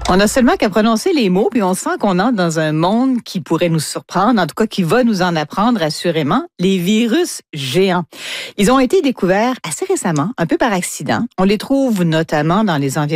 On a seulement qu'à prononcer les mots, puis on sent qu'on entre dans un monde qui pourrait nous surprendre, en tout cas qui va nous en apprendre assurément, les virus géants. Ils ont été découverts assez récemment, un peu par accident. On les trouve notamment dans les environnements